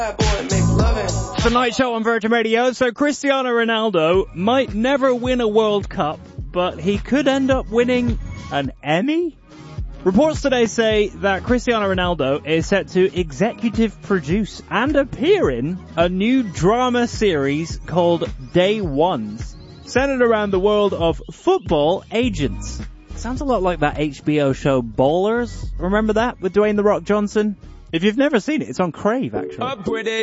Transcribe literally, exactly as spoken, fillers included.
The Night Show on Virgin Radio. So Cristiano Ronaldo might never win a World Cup, but he could end up winning an Emmy? Reports today say that Cristiano Ronaldo is set to executive produce and appear in a new drama series called Day Ones, centered around the world of football agents. Sounds a lot like that H B O show Ballers. Remember that with Dwayne "The Rock" Johnson? If you've never seen it, it's on Crave, actually.